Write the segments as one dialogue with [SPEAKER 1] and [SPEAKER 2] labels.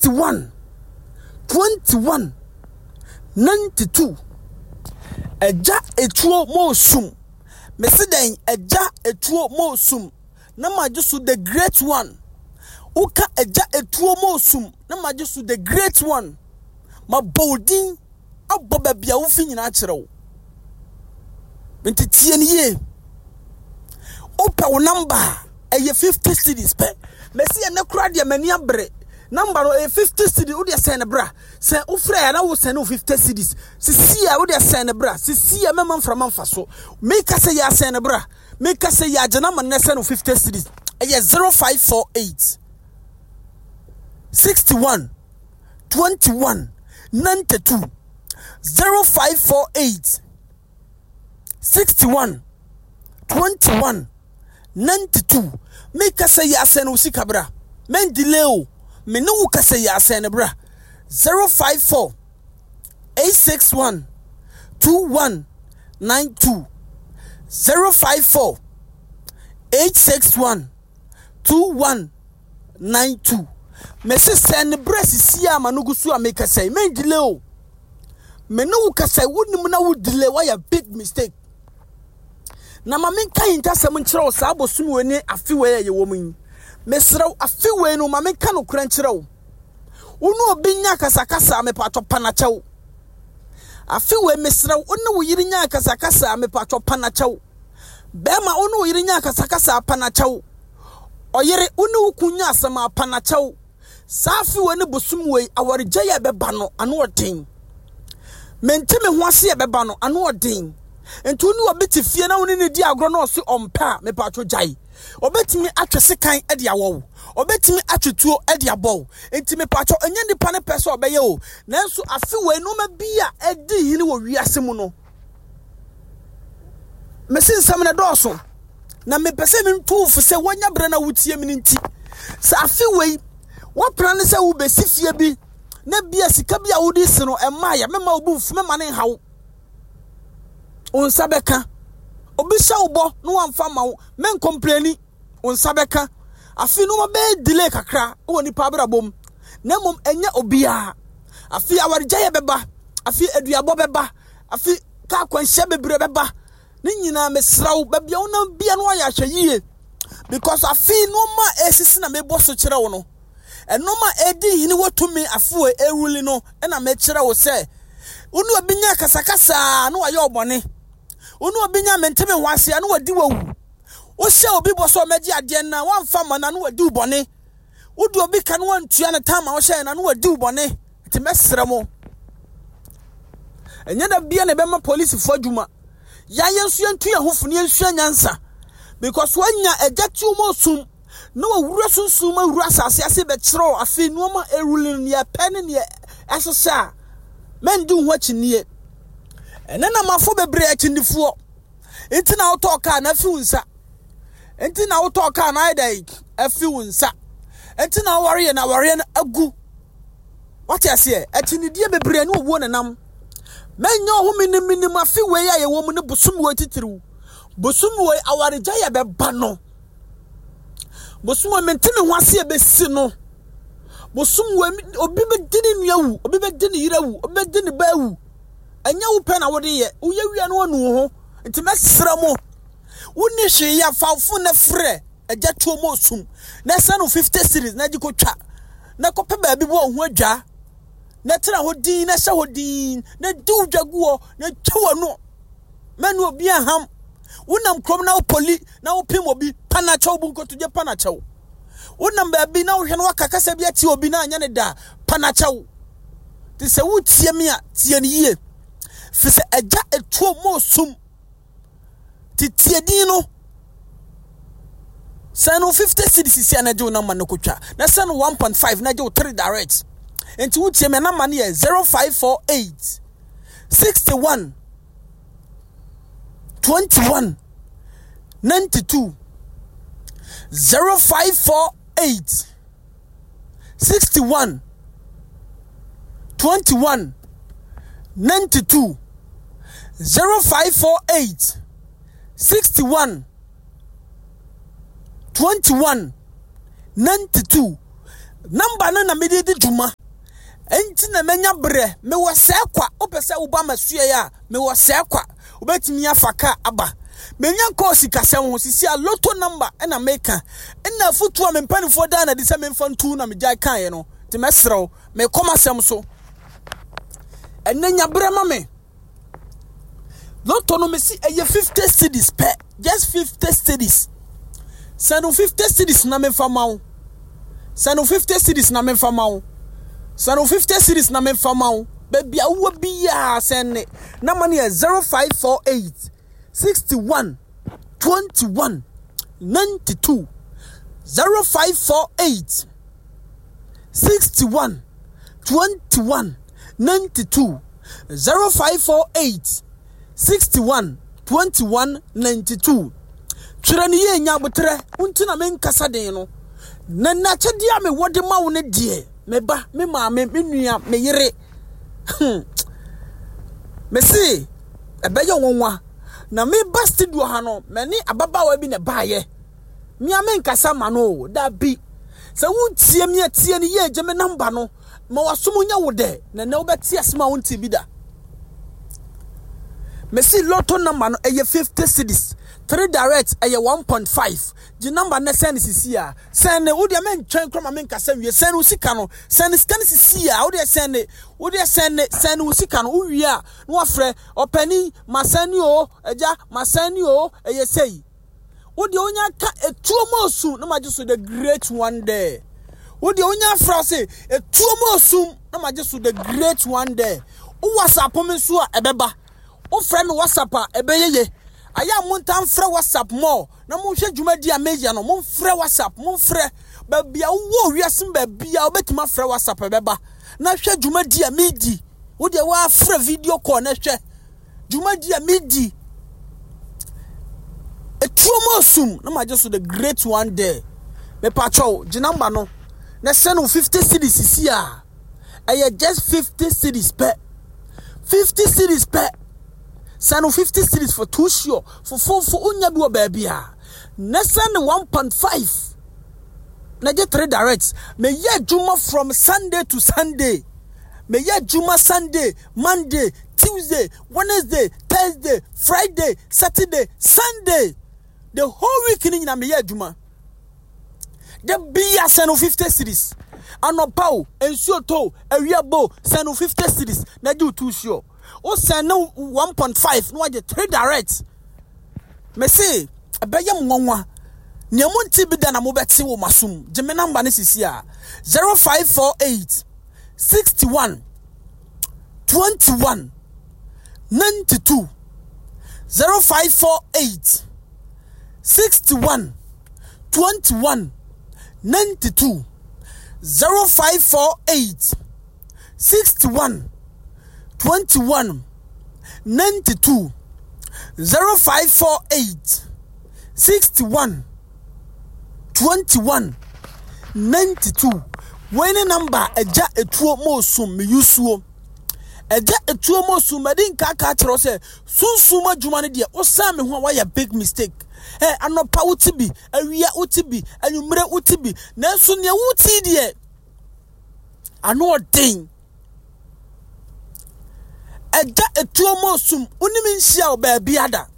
[SPEAKER 1] 61 21 92 Eja etuo mo sum mesiden eja etuo mo sum na majusu the great one uka eja etuo mo sum na majusu the great one ma boldin aboba bia wo fi nyina kyerɛw ntitie ni ye opa wo number eye 50 cedis pe mesi ene kura de mani abre number no 50 cedis wo de send bra se wo frɛ ya na wo send 50 cedis sisi ya wo de send bra sisi ya mema mframa mfaso make say ya send bra make say ya jana man na send 50 cedis eye 0548 61 21 92 0548 61 21 92 make say ya send usikabra men delay o me no wo kase ya send bra 054 861 2192 054 861 2192 me se send bra sisi ama no gusu a make say men delay o me no wo kase wonim na wo delay why a big mistake na ma men kan intasem nkyerɛw saa bosom wani afiwe ye wo mun mesrew afiwe no ma men kan okura nkyerɛw wonu obi nya kasakasa me pato panakyɛw afiwe mesrew wonu wo yiri nya kasakasa me pato panakyɛw bema wonu wo yiri nya kasakasa panakyɛw oyere wonu kunya asema panakyɛw saa afiwe ne bosom we awarigya ye beba no ano odin mentime ho ase ye beba no ano odin enti wonu obeti fie na woni ne di agro na osi ompa me pato jai obetimi atwese kan e dia wo obetimi atwetuo e dia bow enti me pato enye nipa ne pese obeye o nanso afiwe no ma bia edi hini wo wiase mu no mesin sam na doso na me pese me ntufu se wonya bre na wutie mi nti sa afiwe wo plan se wo besi fie bi na bia sika bia wo di se no e ma ya mema obu fu mema ne hawo onsabeka obi sha ubo no wamfa ma wo men complaini onsabeka afi no be delay kakra wo nipa brabom na mom enya obia afi awarigya ye beba afi aduabo beba afi ka kwanhye bebre beba ni nyina mesrawo babia wo na bia no ya hweyie because afi no ma esisi na mebo so kire wo no eno ma edi hini wotumi afi ewuli no na me kire wo se unu obinya kasakasa no aye obone unu obinya menteme hwase anu wadi wawu wo se obi boso meji ade na wamfa ma na no wadi ubone wudi obi kan wantua na tama wo se na no wadi ubone ti mesremo enya da bia na be ma police fo adwuma ya yensu yentu ya hofo ne yensu nyansa because wanya ejatu mo sum no wura sunsun ma wura asase ase be kiro afi no ma erulin ne pen ne asesa men du ho chinie ene na mafo bebre achindifo enti na auto car na fi unsa enti na auto car na idai afi unsa enti na ware na agu what you say achinidie bebre ne owo nenam menyo ho minim afi we ya ye wo mu ne busum we titiru busum we awareja ya beba no busum mentime ho ase be si no busum we obi be dini nuawu obi be dini yirawu obi be dini bawu anya wo pe na wo de ye wo ye wia no anu ho nti mesra mo woni hwe ya fafo na frɛ agya tuo mo sum na sa no 50 series na gikotwa na kope ba bi bo ho adwa na tra ho din na sha ho din na du dwaguo na twa no manu obi aham wonam krom na poli na wo pim obi panacho bu nkoto je panacho wonam ba bi na wo hwe no wakakasa bi ati obi na anya ne da panacho ti se wo tie me a tie ne yie fi se agya etuo mo sum ti tie din no say no 50 cedis sia na je na man no kotwa na say no 1.5 na je 3 direct enti wo tie me na man ye 0548 61 21 92 0548 61 21 92 0548 61 21 92 number na me di dwuma enti na menya bre me wo se kwa opese wo ba masue ya me wo se kwa obetimi afaka aba menya ko sikasem ho sisi a lotto number na meka na futu a mempanifo da na de se memfa ntu na me jai kan ye no te mesrew me komasem so enenya bre ma me lotto no me si eye 50 cedis per just 50 cedis sanu 50 cedis na memfa mawo sanu 50 cedis na memfa mawo sanu 50 cedis na memfa mawo baby awo biya sene na mane 0548 61 21 92 0548 61 21 92 0548 61 21 92 Chirani ye nya botre untina men kasa den no na chedia me wode ma wo ne de me ba me ma me nua me yere me si ebeye wonwa na me ba studio ha no me ni ababawa bi ne baaye me amen kasa ma no da bi se wuntie me atie ne ye me number no ma wasom nya wo de na wo betie asema wunti bi da me si lotto number no eye 50 cedis 3 direct eye 1.5 the number na send sisi a send wo de men twen kroma men kasa wie send usika no send scan sisi a wo de send usika no wo wie a no afre opani masani o eja masani o eye sei wo de onya ka etuomo osu na maje so the great one there wo de onya afra say etuomo osu na maje so the great one there wo whatsapp me so a ebeba wo frɛ me whatsapp a ebeyeye aya montan frɛ whatsapp mo na mo hwɛ dwumadi a meja no mo frɛ whatsapp mo frɛ ba bia wo wiasem ba bia obetima frɛ whatsapp ebeba na hwɛ dwumadi a medi wo de wa frɛ video call na hwɛ dwumadi a medi etuomo sum na maje so the great one there me pacho ji number no na send 50 cedis isi a aya just 50 cedis per 50 cedis per send 50 cedis for two sure for unya bi wo ba bia na send 1.5 na get 3 directs me ye juma from Sunday to Sunday me ye juma Sunday Monday Tuesday Wednesday Thursday Friday Saturday Sunday the whole week ni na me ye juma the bia send 50 cedis anopaw ensuo to awiabo send 50 cedis na do two sure o send 1.5 no get 3 direct me say ebeye mwanwa niamu ntibi da na mo beti wo masum jeme number ne sisi a 0548 61 21 92 0548 61 21 92 0548 61 21 92 0548 61 21 92 when number eja etuo mo sum me yusuo eja etuo mo sum medin ka kiro se sunsun adwuma ne de o sam me ho wa ya big mistake anopa utibi awia utibi anwumre utibi nanso ne wuti de ano odin eja etuo mo sum unimi nhia o ba biada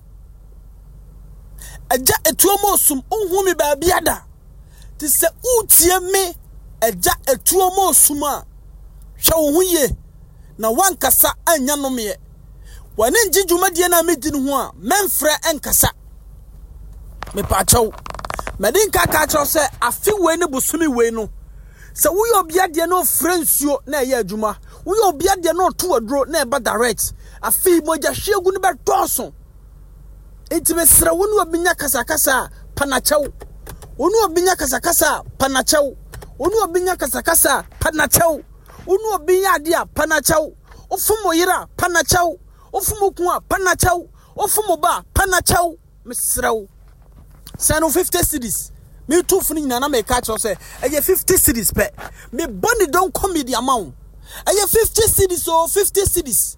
[SPEAKER 1] eja etuo mo sum unhumi ba biada ti se utie me eja etuo mo sum a hwe wo hu ye na wankasa anya no me wane njidwumadie na medi ne ho a memfrɛ enkasa me pacho medin kaka cho se afi we ne busumi we no se wo yo bia de no frensuo na ye adwuma wo yo bia de no to adro na e ba direct afi moja hwegu ne be toso etime sra wo no obinya kasakasa panachew wo no obinya kasakasa panachew wo no obinya kasakasa panachew wo no obinya ade a panachew ofumo yira panachew ofumo ku a panachew ofumo ba panachew mesraw send 50 cedis me two funi na me catch us say 50 cedis pe me body don't come with the amount 50 cedis or 50 cedis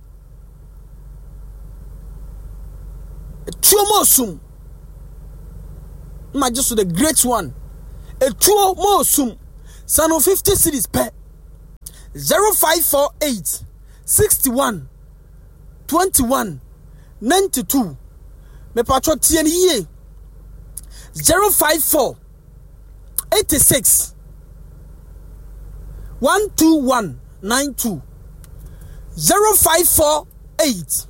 [SPEAKER 1] tuomo sum ma just the great one tuomo sum Sano 50 cities per 0548 61 21 92. Me patro TNE 054 86 121 92 0548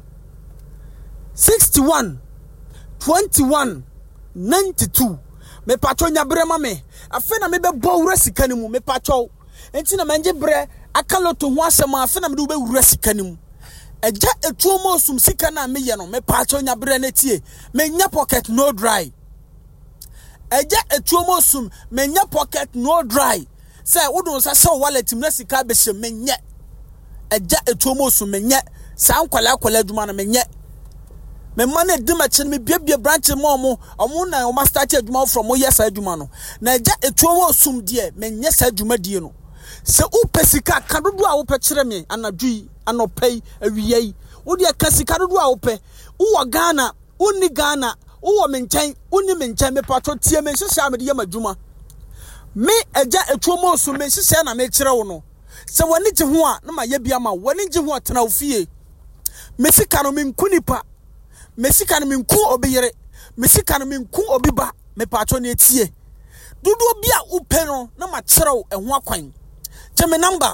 [SPEAKER 1] 61 21 92. Me patro nyabrema me afena me be bo wura sika nimu me patro enti na manje bre akaloto ho asema afena me do be wura sika nimu eja etuomo osum sika na me ye no me patro nyabre na tie me nya pocket no dry eja etuomo osum me nya pocket no dry say wodun sa se wallet na sika be hye me nya eja etuomo osum me nya sa nkwala adwuma na me nya me mane dimachen me bia branch mo na o master adwuma from yes adwuma no na eja etuomo osum de me nya sa adwuma die no se upesika kadodo a wope kire me anadwi anopai awiyai wodi akasika dodo a wope wo Ghana uni Ghana wo menchen uni menchen me patro tie me hyehyɛ me de yamadwuma me eja etuomo osum me hyehyɛ na me kire wo no se woni gye ho a na ma ye bia ma woni gye ho atena ofie me sika no me nkunipa me sika no me nku obiyere me sika no me nku obiba me patro na etie dodo bia upe no na ma kire wo eho akwan tell me number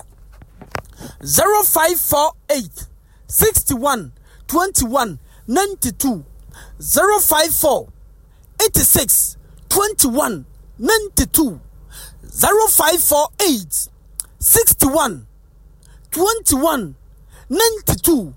[SPEAKER 1] 0548 61 21 92 054 86 21 92 0548 61 21 92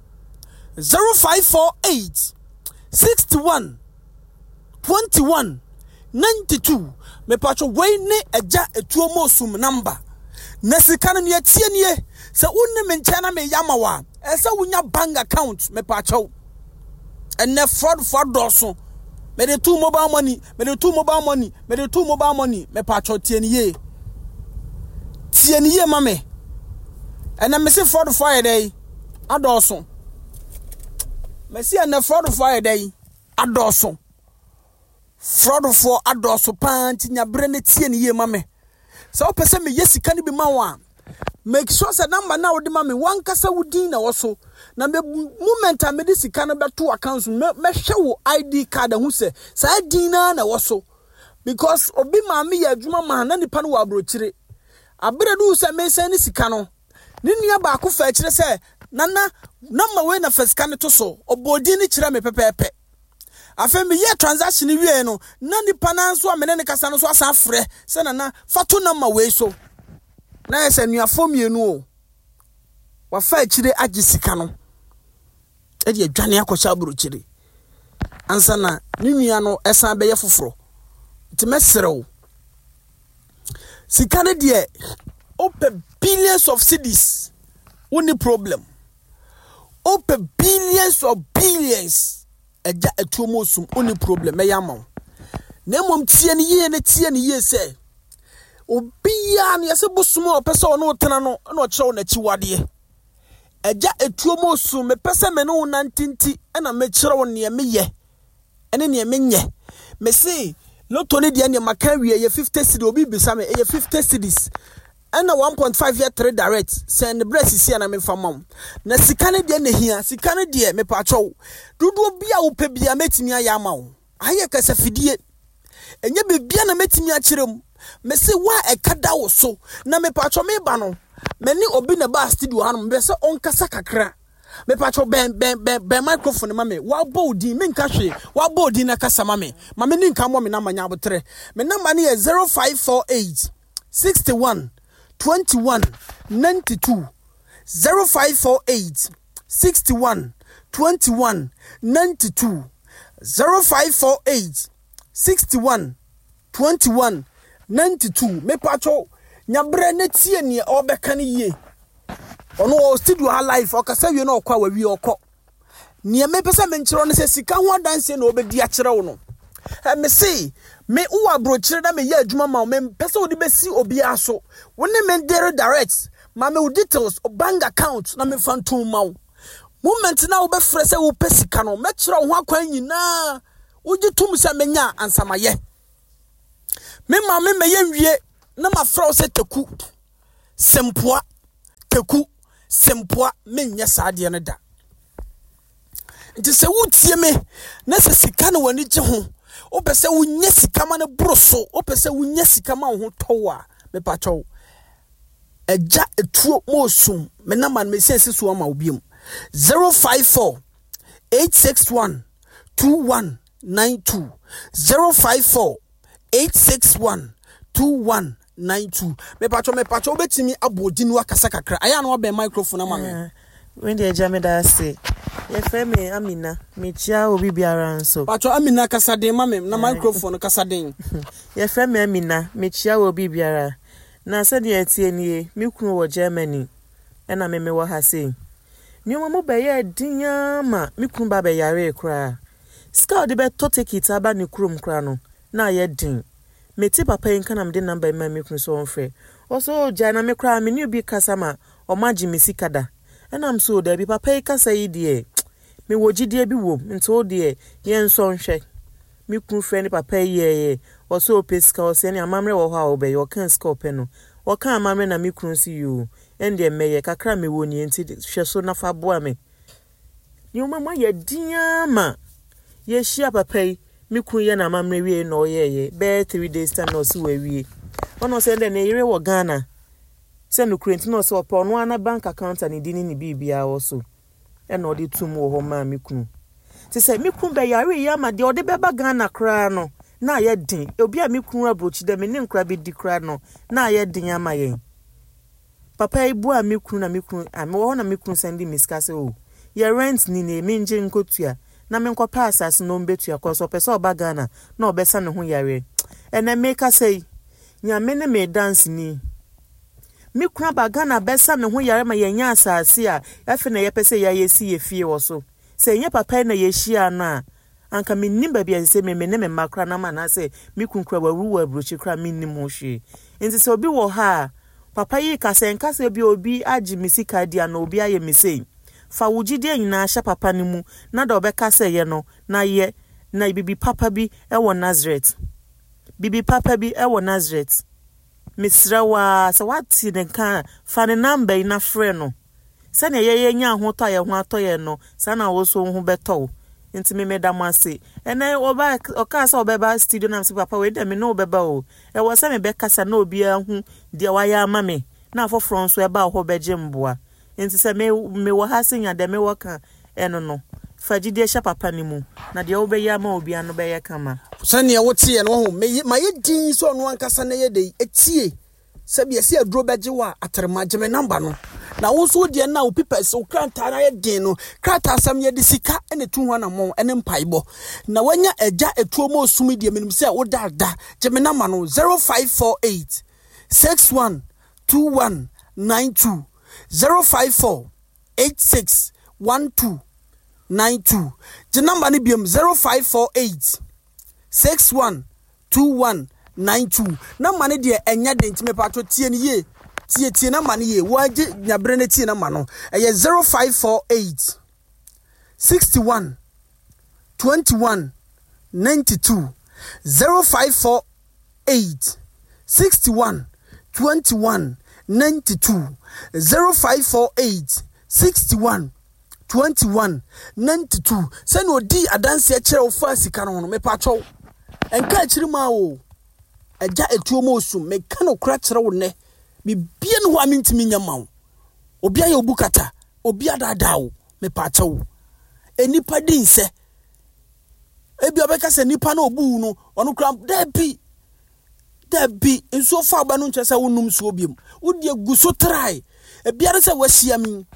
[SPEAKER 1] 0548 61 21 92. Me patcho wey ne eja etuomo osum number na sika no ne tie nie se wonne me nchana me yamawa ese wunya bank account me patcho enne fraud doso me de two mobile money me de two mobile money me patcho tie nie mame enne me se fraud for day adoso me se enne fraud for day adoso fraud for adoso panti nya brene tie nie mame so pese me yesika ni bi ma wa make sure say number na wodi ma me wan kasa wudin na woso na me moment a me de sika no beto account me hwe wo ID card hu se sa din na woso because obi ma me ya adwuma ma na nipa no wa abrochire abere du se me sen ni sika no ni nua ba ko fa kire se nana number we na fa sika no to so obodi ni kire me pepepe afemi ye transaction wie no na nipa na nso amene ne kasa no so asa frɛ se na fato number we so na yesa nuafo mienu o wa fa akire agisika no e de adwane akɔsha buruchire ansa na nua no ɛsan bɛyɛ foforo ntimesrew sika ne de open billions of cedis only problem open billions of billions eja etuomo osum only problem e yama na mom tie ne ye se obia ne yese bosumo opese ono tena no na o kire na chiwade eja etuomo osum me pese me no nantinti na me kire wo ne me ye ene ne me nye me say loto ne de ne maka wie ye 50 cedi obi bisa me ye 50 cedis and 1.5 year trade direct send the breast is here na me famam na sika ne de na hia sika ne de me patcho dodo bia wo pe bia metimi aya ma wo aye kasa fidie enye be bia na metimi a kirem me se wa ekada wo so na me patcho me ba no me ni obi na ba studio hanom be se on kasa kakra me patcho ben microphone ma me wa bodi me nka hwe wa bodi na kasa ma me ni nka mo me na manya abotre me number ne 0548 61 21 92 0548 61 21 92 0548 61 21 92 me patcho nyabre na tie ne obeka ne ye ono o studio ha life okasa wie na okwa wa wie okọ ne me pese me nkyero ne se sika ho danse na obedi a kyerɛ wo no me say me uwa brochire na me ye adwuma ma me pese odi besi obi aso woni me direct ma me details o bank account na me fantom ma moment na wo be frɛ sɛ wo pesika no me kyerɛ wo akwan nyina wo gitum sɛ menya ansamaye me ma me ye wie na ma fra se teku sempoa teku sempoa mennya saade ne da nti se wutie me na se sika no wani gye ho opese wunya sika ma ne broso opese wunya sika ma ho towa me pacho eja etuo mosum me na man me sense so ma obiem 054 861 2192 054 861 2192 me pacho obetimi abodinu akasa kakra aya na obe microphone ama me
[SPEAKER 2] when the jameda say ye frame Amina me chia obi biara nso
[SPEAKER 1] pacho Amina kasa den ma me na microphone kasa den
[SPEAKER 2] ye frame Amina me chia obi biara na se de etie nie me kunu wo Germany na me wo ha sei ni o mo be ye dinya ma me kunu ba be yare kra ska de be to take it aba ne kurom kra no na ye din me ti papa yin kana me de number ma me kunu so on frɛ also jana me kra me ni obi kasa ma o maji me sikada am so there be papa kasa yi de me wogide bi wom nti o de yen so nhwe me kunu frɛ ni papa yi also peska o se ni amamre wo ha o be yo kan ska ope no o kan amamre na me kunu si you ende meye kakra me woni nti hwe so na fa boa me ni o mama ye diama ye hia papa yi me kunu ye na amamre wie no ye be 3 days time no si we wie ono se ende na yire wo Ghana se no kurenti no so opo no ana bank account ani dini ni bibia wo so e no de tum wo ho ma me kunu ti se me kunu be yare ya ma de o de beba Ghana kra no na ye din obi a me kunu abrochi de me ne nkra be di kra no na ye din ama yen papa ibu a me kunu na me kunu a me wo na me kunu sendi miska se o ye rent ni na me nje nkotua na me nkwa pass as no mbetua ko so pese oba Ghana na obesa ne ho yare ene me ka sei nya me ne me dance ni me kuna ba Ghana besa ne ho yare ma yenya asase a afi na ye pese ya yesi ye fie wo so se nye papa na ye hia na anka me nimba bia se me ne me makra na ma na se me kunkura waru wa brochi kra me nim ho hwe nti se obi wo ha papa yi ka se nka se bi obi agi misika dia na obi aye misei fa wugide nyina sha papa ne mu na da obeka se ye no na ye na bibi papa bi e wo Nazareth bibi papa bi e wo Nazareth misrawa sa wati ne kan fa ne number na frɛ no sɛ ne ye nya ho to ye ho atoye no sana wo so ho beto nti me medamase ene oba okasa obeba studio na msi papa we de me no obeba o e wo sɛ me bekasa na obi ahu de wa ya ama me na afoforo nso eba ho beje mboa nti sɛ me wo ha senya de me wo ka eno no fagide sha papa ni mu na de wo be ya ma obi ano be ye kama
[SPEAKER 1] sane ye wote ye no ho ma ye din so no ankasa na ye de etie sabi ese aduro beje wa atremaje me number no na wo so de na wo pipa so kranta na ye din no kranta asam ye de sika ene tu ho na mo ene mpaibo na wanya eja etuo mo osumi de menim se wo da je me number no 0548 61 2192 054 86 12 92 the number ni biom 0548 61 2192 number ni de enya de ntime pato tie ni ye tie number ni ye waje nyabre na tie number no eye 0548 61 21 92 0548 61 21 92 0548 61 21 92 send odi adanse a kire ofa sika no me pacho enka kire ma o eja etuo mo osum me ka no kra kire wo ne bibia no ho amintimi nyama wo obi aye obukata obi adada wo me pacho enipa din se ebi obeka se nipa na obu no ono kra dabi enso fa ba no nkyesa wonum so obiem wodi aguso try ebiare se wahia mi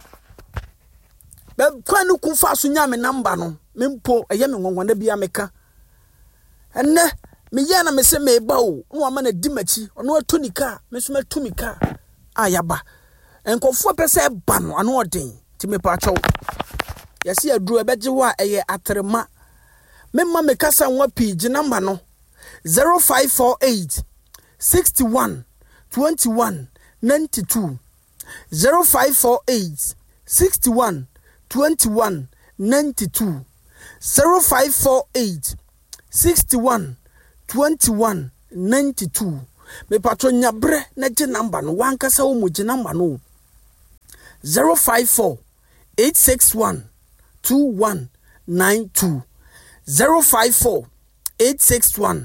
[SPEAKER 1] kwanu kufa so nya me number no mempo eye me ngwangwana bia meka enne me ye na me se me ba o no ama na dimachi ono atonika me so matumika ayaba enkofo pese ba no ano odin ti me pa chaw yesi aduru ebeje wa eye atrema memma me kasa nwa page number no 0548 61 21 92 0548 61 21 92 0548 61 21 92 me patro nyabre na je number no wankasa wo moje number no 054 861 2192 054 861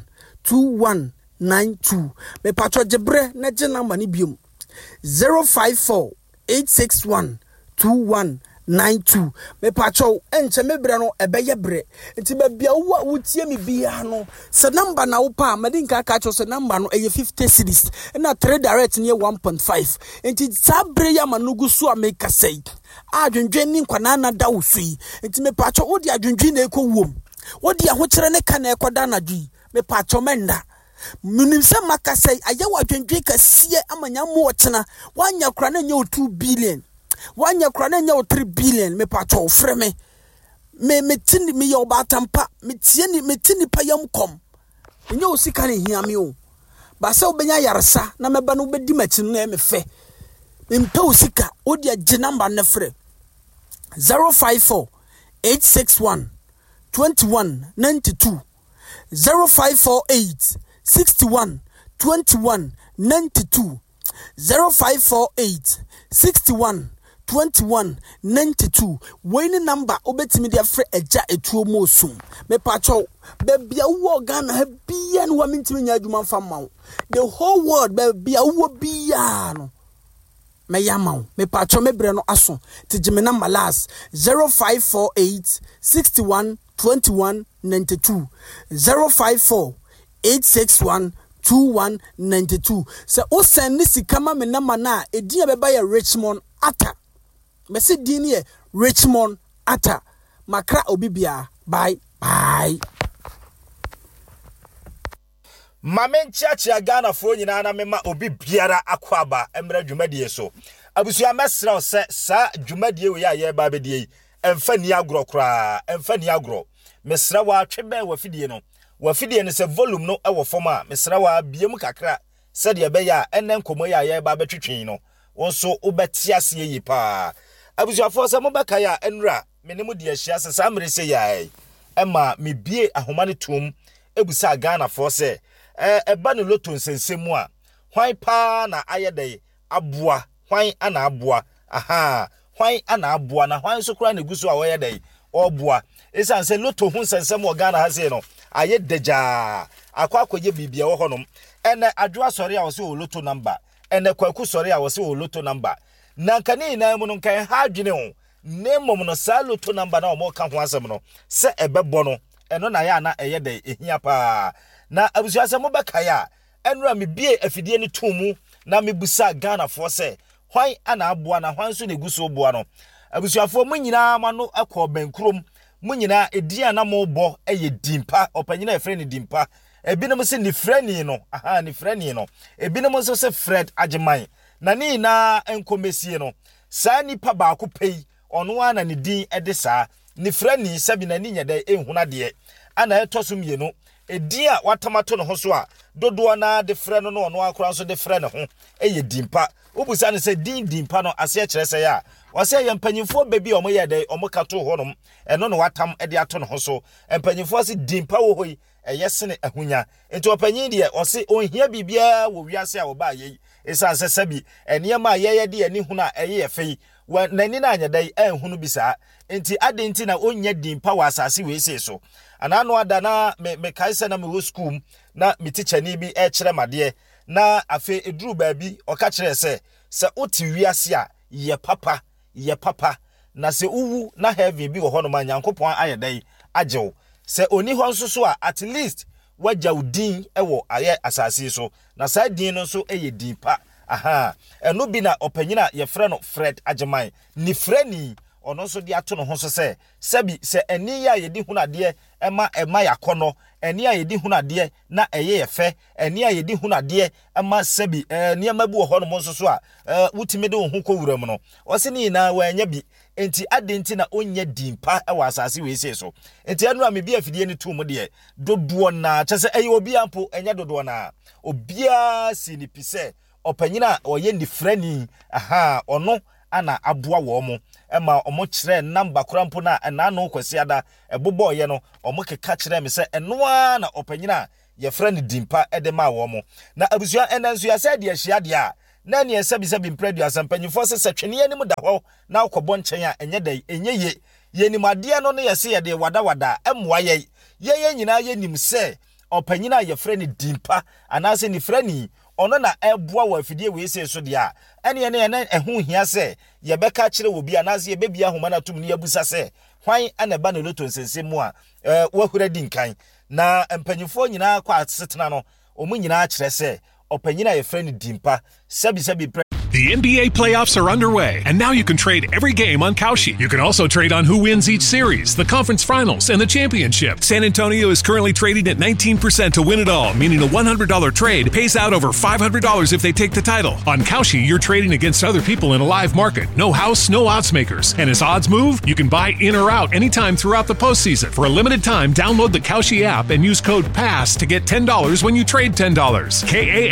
[SPEAKER 1] 2192 me patro jebre na je number ni biom 054 861 2192 me patro enche mebre no ebeye bre enti ba bia wo wutie me bia no se number na wo pa madinka ka cho se number no eye 50 cedis na 3 direct near 1.5 enti sabre ya manugu so ameka sei adwendwen ni nkwana na da wosui enti me patro wo di adwendwen na ekowom wo di ahokere ne ka na ekoda na dwi me patro menda munimse makasai ayawa adwendwen kasie amanya mo otena wanya kra na nya 2 billion wanya kra na nya 3 billion me patro freme me tini me yo batampa me tini payam kom nya osika ne hia me o ba se obenya yaresa na meba no bedi machi no e me fe mpa osika odi age number na frɛ 054 861 2192 0548 61 21 92 0548 61 21 92 when number obetimi dia frɛ agya etuo mo sum me pacho bebia wo Ghana ha bia no wa mintimi nya adwuma fama the whole world bebia wo bia no me yamaw me pacho me bre no aso tijime number last 0548 61 21 92 054 861 2192 se o send ni sikama me number na edin beba ya Richmond Atta me se din ye Richmond Atta makra obibia bye bye
[SPEAKER 3] Mamen chachi Ghana fo nyina na mema obi biara akwaba emra dwumadie so abusua mesra se sa dwumadie we ya ba bedie emfa ni agro kra emfa ni agro mesra wa atwebe wa fidie no se volume no ewo form a mesra wa biem kakra se de be ya enen komo ya ba betwetwen no wonso obetiase yi pa abusua fo se mo beka ya enra menemu de ahia se sa mre se ya ema me bie ahoma ne tum ebusa Ghana fo se eba no loto nsensemu a hwan pa na ayedai aboa hwan ana aboa aha hwan ana aboa na hwan so kura na guso a woyedai oboa esan se loto hu nsensemu Ghana ha se no ayedaja akwakoye bibia wo honom ene adwa sori a wo se wo loto number ene kwaku sori a wo se wo loto number na nkani na mu no kan ha adwene ho nemom no sa loto number na wo ka ho asem no se ebebo no eno na ya na eyedai ehia pa na abusuase mo bekaya enra me bie afidie ni tumu na me busa Ghana fo se hwan ana aboa na hwan so na guso boa no abusuafo mo nyina ma no akọ bankrom mo nyina edia na mo bo eye dimpa opanyina efre ni dimpa ebinom se ni frani no aha ni frani no ebinom so se Fred Ageman na ni na enkomesie no saa nipa ba ko pei ono ana ni din edesa ni frani sabi na ni nyada ehuna de ana etosum ye no edia watamato no ho so a dodo na de frɛ no no akora so de frɛ ne ho eye dimpa obusa ne sɛ din dimpa no ase kyerɛ sɛ ya wɔsɛ yɛ mpanyimfo bebi ɔmo yɛ de ɔmo kato ho nom ɛno no watam de ato no ho so mpanyimfo se dimpa wo hoi ɛyɛ sene ahunya enti ɔpanyin de ɔse onhia bibia wo wiase a wo ba yɛ esa sɛ sabi ɛniema a yɛyɛ de ani hunu a ɛyɛ fei nani na anya dai ehunu bisa enti adenti na onya dimpa wa asase we se so anano ada na me kaisa na me wo school na me teacher ni bi kyerɛ made na afi eduru baabi ɔka kyerɛ sɛ oti wiase a ye papa na sɛ uwu na heaven bi wɔ hɔ no ma Nyankopɔn ayɛ dai agyew sɛ oni hɔ nso so a at least wagyaw din ɛwɔ ayɛ asase so na saa din no nso ɛyɛ dimpa aha eno bi na opanyina ye frɛ no Fred Ageman ni frani ono so de ato no ho so se sabi se eni ya ye di hunade ema yakono eni ya ye di hunade na eye ye fe eni ya ye di hunade ema sabi eni ma bi wo ho no mo so a wutime de wo ho kowura mu no o se ni na wa anya bi enti adenti na onya dimpa e wa asase we se so enti anu a me bi afidie ni tu mu de dodo na kyese eye obi ampo enya dodo na obia si ni pise opanyina oye ni frani aha ono ana aboa wo mo ema omo kire number korampo na na no kwasi ada ebobo ye no omo keka kire me se eno na opanyina ye friend dimpa edema wo mo na abusua enanso ya said ye hia de a na ne sabi mpredu asampanyifo se setwene ani mu da ho na akobɔ nkyɛn a enye dai enye ye yenimade no ne yɛse yɛde wada emwa ye nyina ye nim sɛ opanyina ye friend dimpa anase ni frani ono na eboa wa afidie we se so de a ene ɛho hia sɛ ye bɛka kyerɛ obi anase ye bebia homa na tum ne yabusa sɛ hwan anaba no loto nsensemu a wahura dinkan na empanyifo nyina kwa asetena no omu nyina kyerɛ sɛ opanyina ye friend dimpa sabi
[SPEAKER 4] The NBA playoffs are underway, and now you can trade every game on Kalshi. You can also trade on who wins each series, the conference finals, and the championship. San Antonio is currently trading at 19% to win it all, meaning a $100 trade pays out over $500 if they take the title. On Kalshi, you're trading against other people in a live market. No house, no odds makers. And as odds move, you can buy in or out anytime throughout the postseason. For a limited time, download the Kalshi app and use code PASS to get $10 when you trade $10.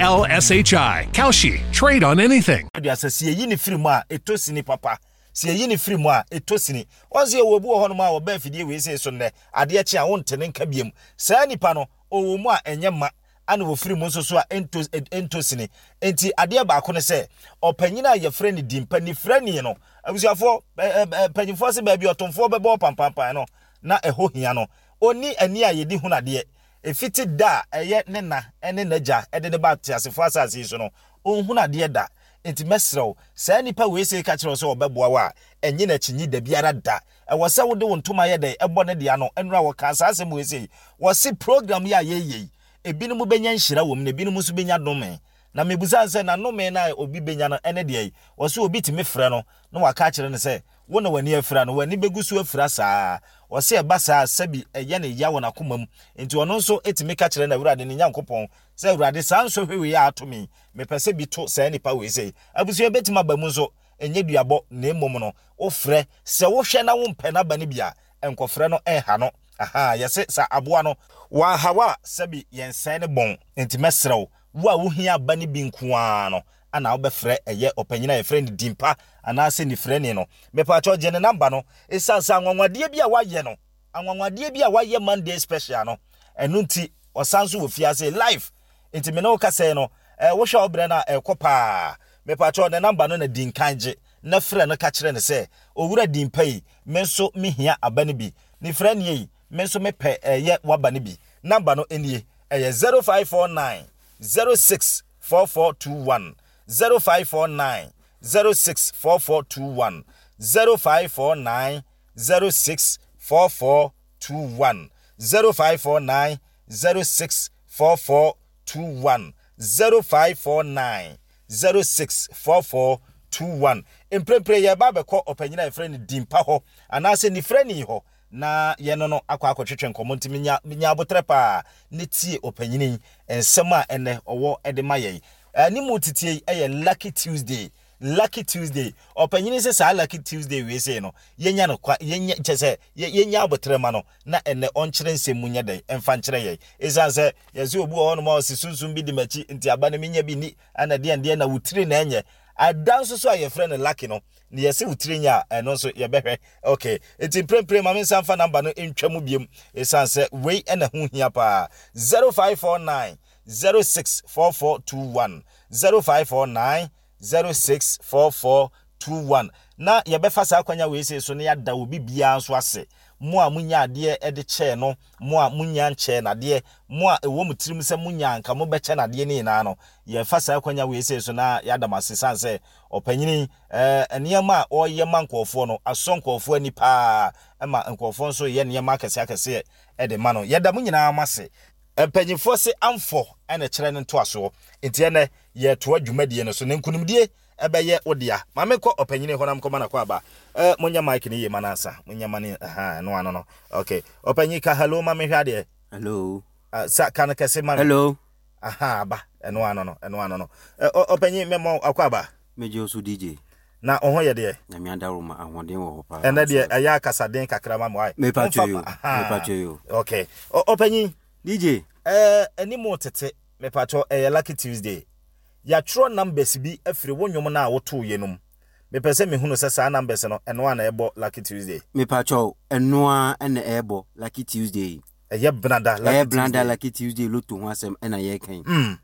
[SPEAKER 4] KALSHI. Kalshi. Trade on anything.
[SPEAKER 3] Asase yi ni firi mu a etosini papa se yi ni firi mu a etosini onse wo bu ho no ma wo ba fidie we se so ne ade chi a wontene nka biem saa nipa no owo mu a enye ma ana wo firi mu nso so a entosini enti ade ba ko ne se opanyina ye frɛ ni dimpa ni frɛ ni no abusuafo panyimfo se ba bi otomfo bɛbɔ pampampan no na ɛho hia no oni ani a yedi hu na de efiti da ɛyɛ ne na ɛne naja ɛde ne ba tiasefo asase so no onhu na de da enti mesrew saa nipa we se ka kyerɛ so obɛboa wa enye na kyinyi da biara da ɛwɔ sɛ wode wo ntoma yɛ dɛ ɛbɔ ne de ano ɛnura wɔ ka saa asɛm we se wɔ se program ya yeyei ebinum benya nhyira wɔ mu na ebinum nso benya dome na mebusa sɛ na nome na obi benya no ɛne de yi wɔ se obi timi frɛ no na waka kyerɛ ne sɛ wo na wani afira no wani begusu afira saa wɔ se ɛba saa sabi ɛyɛ ne ya wɔ na komam enti ɔno nso etimi ka kyerɛ na Awurade ne Nyankopɔn sɛ Awurade saa nso hwewe ya atomi mepɛsɛ bi to saa nipa we sei abusu ebetima ba mu nso enye duabɔ na emom no wo frɛ sɛ wo hwɛ na wo mpɛ na ba ne bia enkɔfrɛ no ɛha no aha yɛse sa aboa no wa hawa sabi yɛnsan ne bon enti mesrew wo a wo hia ba ne bi nkoa no ana wo bɛfrɛ ɛyɛ opanyina yɛ frɛ ne dimpa ana sɛ ni frɛ ne no mepa cho gye ne number no esansa anwanwade bi a wayɛ no anwanwade bi a wayɛ Monday special no ɛno nti ɔsanso wo fiase live enti me no ka sɛ no wo hwɛ obrɛ na ɛkɔpa mepa cho ne number no na dinkanje na frɛ no ka kyerɛ ne sɛ owura dimpa yi menso mehia aba ne bi ni frɛ ne yi menso mepɛ ɛyɛ waba ne bi number no enie ɛyɛ 0549 064421 0549 064421 0549 064421 0549 064421 0549 064421 Emprempre ye ba be ko opanyina e friend dimpa ho anase ni friend yi ho na ye no akwa nkomo ntimi nya abotre pa ne tie opanyini ensem a ene owo edema ye ani mu titie eye Lucky Tuesday opanyini se sa Lucky Tuesday we say no yenya no kwa yenya chese yenya abotre ma no na ene onkyere nsemu nya dai emfa nkyere ye ezanse yeze obu ho no ma osisunsun bi di machi nti aba ne menya bi ni ana de na wutire na enye adanso so aye friend Lucky no ne yese wutire nya eno so ye behwe okay enti prempre ma men sanfa number no entwamu biem ezanse we ena hu hia pa 0549 064421 0549 064421 na yebefa sa kwanya we se so ne yada obi bia nso ase mo a munya ade e de che no mo a munya nche na de mo a ewo mutirim se munya anka mo be che na de ne na no ye fa sa kwanya we se so na yada masesan se opanyini eniyama o ye mankofo no asonkofo ani pa ma nkofo nso ye ne akase e de ma no yada munyina amase empanyifo se amfo ene kire ne to aso enti ene ye to adwumadie no so ne nkunumdie ebeye odia mame ko opanyine honam koma na kwa aba munya mic ne ye manasa munya mane no okay opanyi ka hello mame hwade
[SPEAKER 5] hello
[SPEAKER 3] sa kan kase mame
[SPEAKER 5] hello
[SPEAKER 3] ba eno opanyi memo akwa aba
[SPEAKER 5] meje osu DJ
[SPEAKER 3] na oho ye de
[SPEAKER 5] na mi anda roma ahoden wo ho pa
[SPEAKER 3] ene de aya kasaden kakra mame wai
[SPEAKER 5] me pa yo
[SPEAKER 3] okay opanyi
[SPEAKER 5] DJ
[SPEAKER 3] eni mo tete me pacho Lucky Tuesday ya tro numbers bi afiri wonwom na woto yenum me pese me hunu sesa numbers no eno na ebo Lucky Tuesday
[SPEAKER 5] me pacho eno a ene ebo Lucky Tuesday
[SPEAKER 3] Eye Blanda
[SPEAKER 5] Blanda Lucky Tuesday Lutu ho asem na ye kan.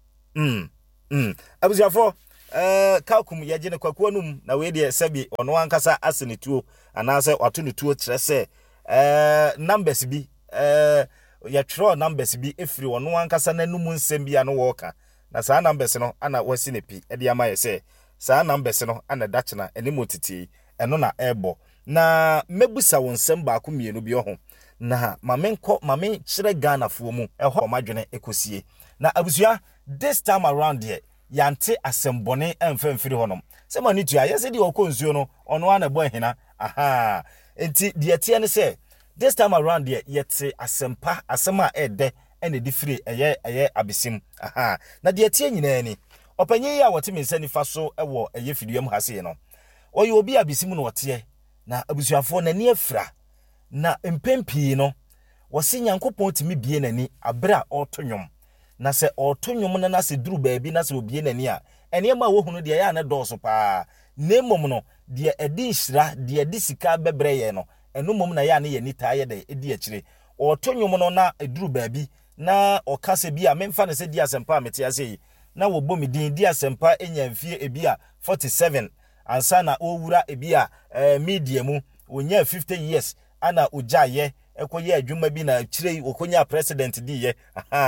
[SPEAKER 3] Abusiafo kalkum yeje ne kwakuo num na we de sebi ono ankasa asene tuo anase wato ne tuo kire se numbers bi ya tro numbers bi efiri ono ankasa nanum nsem bi ano woka na saa numbers no ana wasi ne pi e de ama ye se saa numbers no ana dachna ene motiti eno na ebo na mebusa won nsem ba ko mienu bi ho na mame kire Ghana fo mu eho madwene ekosie na abusua this time around here yante asembone emfemfiri honom se mani tua yese di okonsuo no ono ana bo hina aha enti de tie ne se this time around here yete asempa asema ede ene di free eye abesim aha na de tie nyina ni opanyi ya wote mensani fa so ewo eye fiduam hase no oye obi abesim no wote na abusuafo na ni afra na empempi no wose Nyankopon timi bie nani abra otonwom na se otonwom na se duru baabi na se obie nani a ene ma wo hunu de ya na dɔɔso pa nemom no de edi nhira de edi sika bebre ye no eno mom na ya na ye nita ye de edi akire otonwom no na eduru baabi na okase bi a memfa ne se di asempa mete ase na wo bomi din di asempa enyamfie ebi a 47 ansa na owura ebi a media mu wonya 50 years ana ujaye ekoye adwuma bi na kire okonya president di ye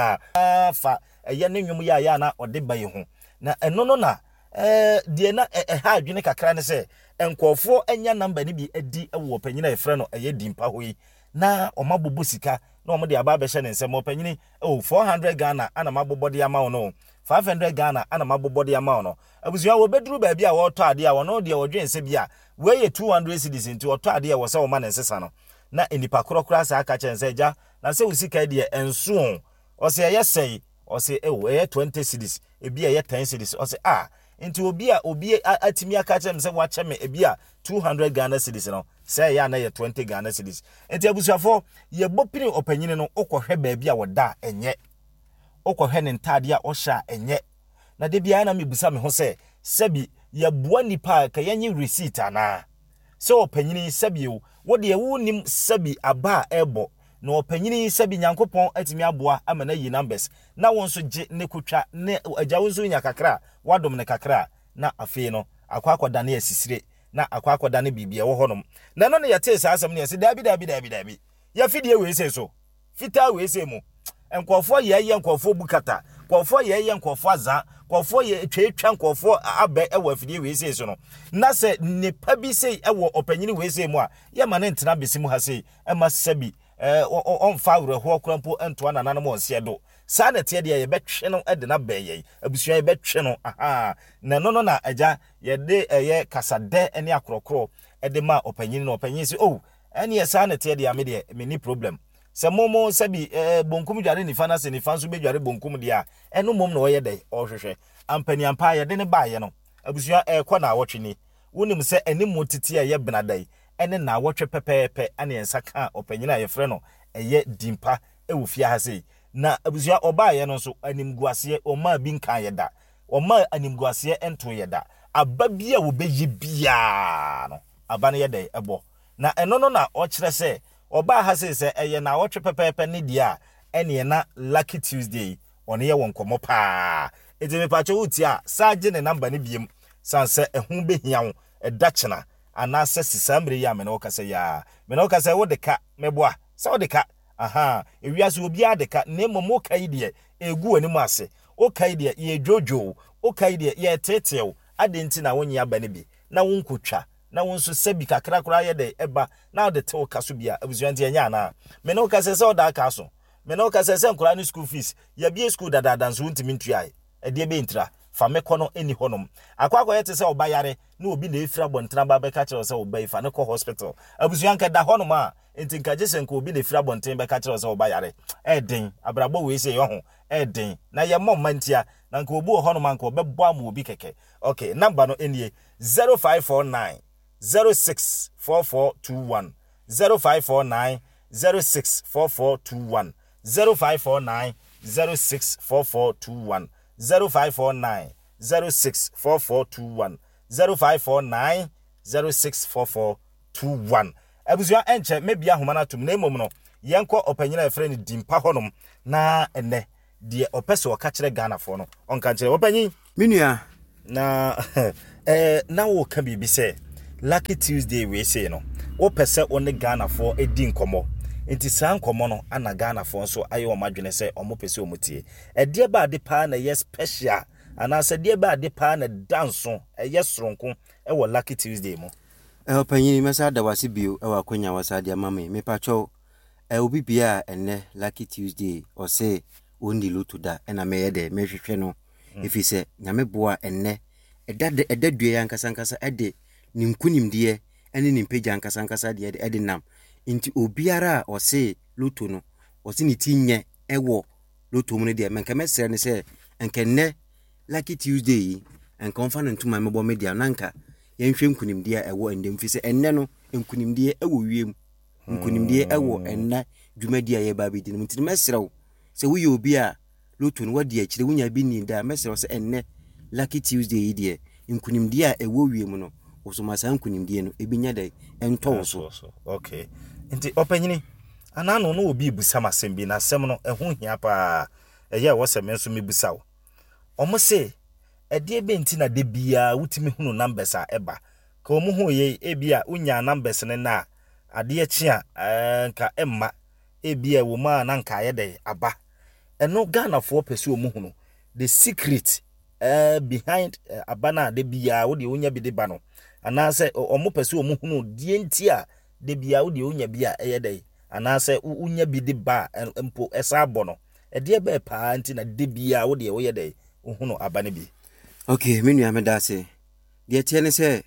[SPEAKER 3] fa ye ne nwum ya na ode baye ho na eno no na de na ha adwene kakra ne se enkofo enya number ni bi adi ewo panyina efre no eye dimpa hoyi na omabobo sika na omode aba be hye ne nsem opanyini 400 Ghana ana mabobo de ama no 500 Ghana ana mabobo de ama no abusua wo beduru ba bi a wo to ade a wo no de wo dwense bi a we ye 200 cedis nti wo to ade a wo se wo ma ne nsesa no na enipa korokora sa aka chense ja na se usika de enso o se ye sei o se ye 20 cedis ebi ye 10 cedis o se nti obi atimi aka chem se wa cheme ebi a 200 Ghana cedis no se ya na ye 20 Ghana cedis enti abusuafo ye bopini opanyini no okohwe ba bi a woda enye okohwe ne ntade a ohya enye na de bia na mebusa me ho se sebi ye boa nipa ka yenye receipt ana se opanyini sebi o wode ewunim sebi aba ebo na opanyini sebi Nyankopon atimi aboa amana yi numbers na wonso je ne kotwa ne agyawo nya kakra wadom ne kakra na afi no akwakoda ne asisire na akwakoda ne bibia wo honom na no ne yete sa asem ne yese dabi ya fidie we se so fita we se mu enkofo ye enkofo bukata nkofo ye nkofo aza nkofo ye twetwa nkofo abe ewo afidie we se so no na se nipa bi sei ewo opanyini we se mu a ye ma ne ntena besimu ha sei ema sabi on fawre ho krampo ento anana mo nse do sa na tie de ye betwe no ede na beye abusua ye betwe no aha na no na agya ye de ye kasade ene akrokro ede ma opanyini no opanyini se ene ye sa na tie de ame de me ni problem se momo sabi bonkum dware ni fana se ni fanso be dware bonkum dia eno mom na oye de ohwehwe ampani ampa ye de ne baaye no abusua ekọ na awotwe ni wonim se ene motiti ye benadai ene na awotwe pepepe ane ensa ka opanyina ye frɛ no eye dimpa ewofia ha sei na abusua obaaye no so animguase oma bi nkan ye da oma animguase ento ye da ababia wo beyi bia no aba ne ye de ebo na eno no na o kyerɛ se oba ha se eye na wotwe pepepe ne dia ene na Lucky Tuesday one ye won komo pa eze me pa che wuti a saje ne number ne biem sanse ehun behia wo edachena ana se sisamre ya me no kase ya me no kase wo de ka meboa se wo de ka aha ewiase obi a de ka na momo kai de egu ani mu ase o kai de ye jojo o kai de ye tetew adenti na wonyi aba ne bi na wonkotwa na wonso sabi kakra kra ye de eba na de te kaso bia abusuanti enya na me no kase se o da kaso me no kase se nkura ni school fees ya bia school dada nso ntimi ntuai e de be ntra fa me kono eni honom akwa ye te se oba yare na obi na efira bontena ba be ka kire se oba ifa ne ko hospital abusuanka da honom a enti nka jese nka obi na efira bonten be ka kire se oba yare den abrabo we se yo ho den na ye mom mantia na nka obi honom anka obebo am obi keke okay number no enie 0549 064421 0549 064421 0549 064421 0549 064421 0549 064421 abusua enche mebia homa na tum na emom no yenko opanyina e friend dimpa honom na ene de opese o ka kire Ghana fo no onka kire opanyin
[SPEAKER 5] Minua
[SPEAKER 3] na na wo ka bibi se Lucky Tuesday we say no wo pese one Ghana fo edi nkomo enti saa nkomo no ana Ghana fo so aye o madwene se o mo pese o mutie e de ba de pa na yes special ana se de ba de pa na danso yes ronko e wo Lucky Tuesday mo
[SPEAKER 5] opanyin mesa da wase bio e wa kwanya wasa de mama me pacho obi bia enne Lucky Tuesday o se ondi lutu da na me ye de mehwehwe no ifi se nyame boa enne edadue yankasa ede ninkunimdie ene nimpeja yankasa de ede nam inti obiara o se lutu no o se ni tinye ewo lutu mu ne de menka mesere ne se enkenne Lucky Tuesday enka onfa no ntuma mebo media nanka yenhwe nkunimdie ewo endem fi se enne no nkunimdie ewo wiem nkunimdie ewo enne dwumadi aye ba bi din nti mesere se wo ye obi a lutu no wadi akire wunya bi ni da mesere se enne Lucky Tuesday die nkunimdie a ewo wiem no osomasa nkunimdie no ebinya dai ento so
[SPEAKER 3] okay nti opanyini anano no obi busama sembi na sem no eho hia pa eye wo se menso mebusa wo omo se ede be nti na de bia wutimi hunu numbers a eba ka omo hu ye ebia unya numbers ne na ade achi a nka emma ebia wo ma na nka ye de aba eno Ghana for pese omo hunu the secret behind abana de bia wo de onya bi de ba no ana se omo pese omo hunu die nti a de bia wo de onya bi a eye de ana se unya bi de ba mpo esa abo no ede be pa nti na de bia wo de wo ye de hunu abane bi
[SPEAKER 5] okay menu amedase de tiene se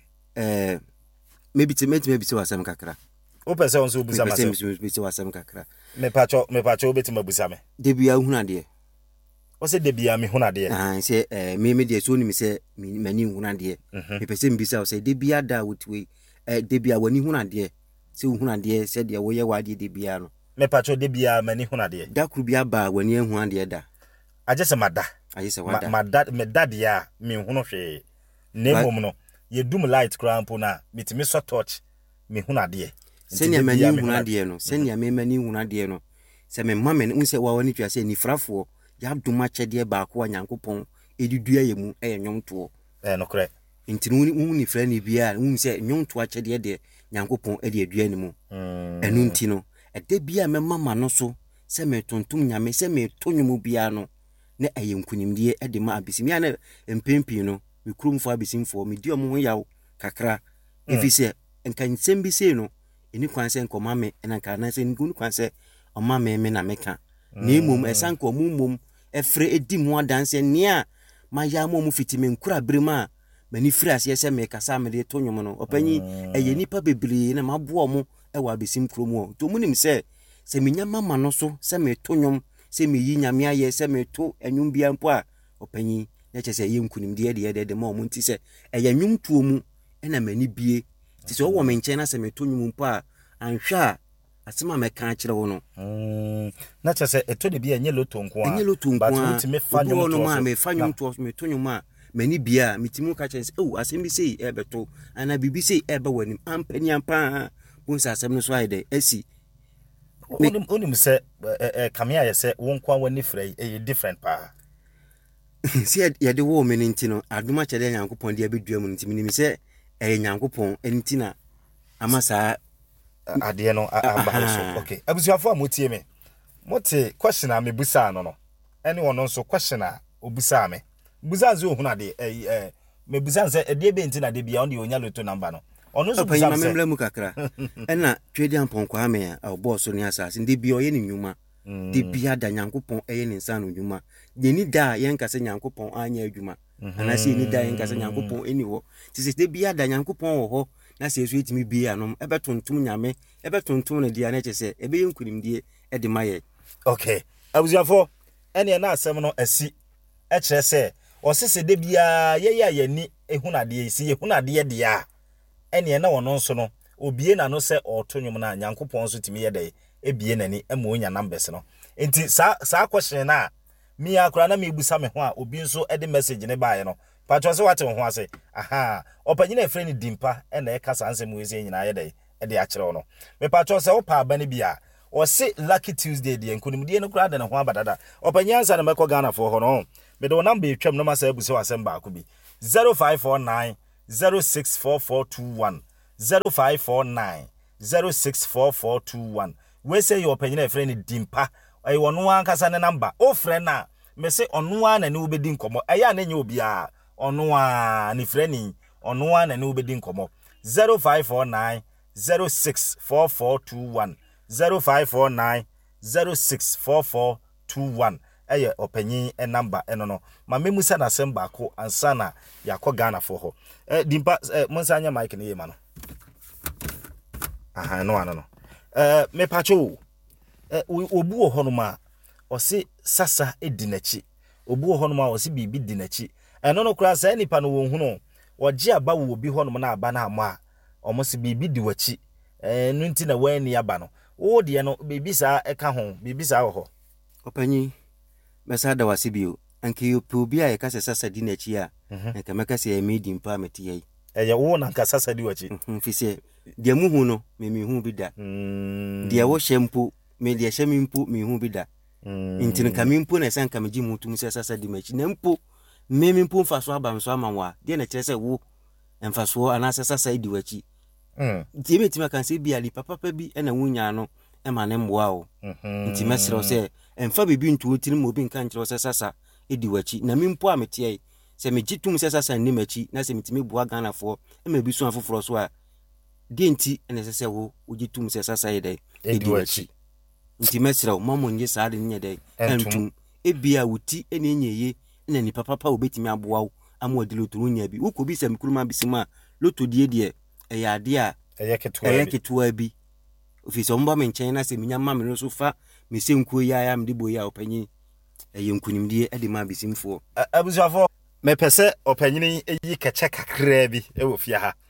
[SPEAKER 5] maybe be se wasam kakra
[SPEAKER 3] o pese on so busa
[SPEAKER 5] masem be se wasam kakra
[SPEAKER 3] me pacho obetima busa me
[SPEAKER 5] de bia huna de
[SPEAKER 3] o se de bia me huna de
[SPEAKER 5] se me de so ni me se mani huna de me pese mbisa o se de bia da wutwe de bia wani huna de se huna de se de wo ye wade de bia no
[SPEAKER 3] me pacho de bia mani huna de
[SPEAKER 5] da kru bia ba wani huna de da
[SPEAKER 3] aje se mada
[SPEAKER 5] aje se wada
[SPEAKER 3] me dad ya me hunu hwe nemom no ye dum light crampo na mitimi so torch me huna de
[SPEAKER 5] senya mani huna de no senya me mani huna de no se me mama ne unse wa wani twa se ni frafo ya duma chede ba ko Nyankopon edidua ye mu nyomto
[SPEAKER 3] no kre
[SPEAKER 5] ntini ni fra ni bia unse nyomto achede de Nyankopon ede edua ni mu enu ntino ede bia me mama no so se me tontum nyame se me tonwum bia no ne ayenkunimdie ede ma abisimi ana empempi no me kurumfo abisimfo me di omo yaw kakra efise enka nsem bi se no eni kwanse nkoma me enka na se nkunu kwanse oma me na meka na emom esanka omumom efre edi mu adanse nia ma ya mo mu fitime nkura brema mani firi ase se me kasa me de tonwom no opanyi eye nipa bebre na mabo mo ewa abisim kromo to munim se menya mama no so se me tonwom se me yi nyame aye se me to enwum bia mpo a opanyi na chese ye nkunimde de ma omo nti se eye nwum tuo mu na mani bie ti se wo me nche na se me tonwum mpo a anhwa asema meka kire wo no
[SPEAKER 3] na chese eto de bia enye loto nko a
[SPEAKER 5] but
[SPEAKER 3] ultimate fanyo
[SPEAKER 5] no ma me fanyo to me tonwum a mani bia mitimu ka chese asem bi sei ebeto ana bibi sei ebe wanim ampani ampa bonsa asem no so ayde asi
[SPEAKER 3] onim se kamia ye se won kwa wani frey e different pa
[SPEAKER 5] si ye de wo me nti no aduma chede Nyankopon de abedua mu nti minim se Nyankopon enti na amasa
[SPEAKER 3] ade no amba so okay abusuafo amotie me mote question a me busa no ene wono nso question a obusa me busa ze ohun ade me busa ze ede be nti na de bia on de onya loto number no ono so busa me
[SPEAKER 5] memle mu kakra ena twedi ampon kwa me a oboso ni asase de bia oye ni nwuma de bia da Nyankopon eye ni nsa no nwuma yeni da yen kase Nyankopon anya adwuma ana se ni da yen kase Nyankopon eni wo ti se de bia da Nyankopon wo ho na se so etimi bia no ebe tontum nyame ebe tontum na dia na chese ebe yenkunimdie ede maye
[SPEAKER 3] okay abuziafo ene na asem no asi e kire se osese de bia ye ya yani ehunade isi ehunade de ya ene na wono nso no obie na no se otonwum na Nyankopon so timi ye de ebie nani ema onya numbers no enti sa question na mi akura na me busa me ho a obi nso ede message ne baaye no patro se wate ho ase aha opanyina efre ni dimpa ena e kasa ansem we se nyina ye de a kire no me patro se wo pa aba ne bia or say lucky Tuesday the nkunimdie no kura de na ho abadada opanyansa na meko Ghana for ho no me do number etwam no masa ebuso asemba akubi 0549 064421 0549 064421 we say your opinion friend dimpa I wonu ankasa ne number o friend na me say onu a na ne obedi nkomo eya na nya obia onu a ni friend onu a na ne obedi nkomo 0549 064421 0549 064421 eye opanyin number eno no ma memusa na semba ko ansa na yakọ Ghana for ho dimpa monsa anya mic ne yema no aha no me pacho obu ho no ma o se sasa edinachi obu ho no ma o se bibi dinachi eno no kura sa nipa no wo hu no oje aba wo obi ho no na aba na ama o mo se bibi diwachi no nti na wani aba no o de no bibi sa eka ho bibi sa ho
[SPEAKER 5] opanyi besa da wasibio anke yo probia ye kase sasa dinachi a nka meka se medi mpa metie
[SPEAKER 3] eye wo na nka sasa di wachi
[SPEAKER 5] fise de mu hu no me hu bi da de wo shempo me de shemimpo me hu bi da ntin ka mimpo na san ka meji mutum se sasa di machi na mpo me mimpo mfaso aba mso amanwa de na kire se wo mfaso ana sasa di wachi nti me tima kan se bia li papa bi na wunya no e ma ne mboa o nti mesiro se emfa bibi ntu otiri mo bi nka nkire se sasa di wachi na mimpo a metie se mejitum se sasa ni machi na se mitimi bua Ghana fo e ma bi so afoforo so a de nti ene se wo ujitum se sasa yede di wachi nti mesiro mamo nje sa de nye de entum ebia wuti ene enyeye na ni papa obetimi aboa wo amodi loturu nya bi wokobi se mkuruma bisima loto die eya ade a eyeketua bi ofisi omba menchen na se minya mama no so fa mese nkuo ya mde boya opanyi eye nkunimdie ade ma bisimfo
[SPEAKER 3] abuzuafo mepese opanyini eyi keche kakra bi ewo fia ha